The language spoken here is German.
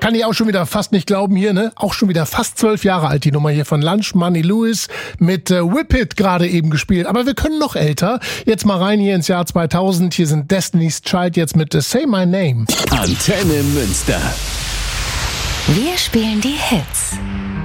Kann ich auch schon wieder fast nicht glauben hier, ne? Auch schon wieder fast 12 Jahre alt, die Nummer hier von Lunch Money Lewis mit Whip It gerade eben gespielt. Aber wir können noch älter. Jetzt mal rein hier ins Jahr 2000. Hier sind Destiny's Child jetzt mit Say My Name. Antenne Münster. Wir spielen die Hits.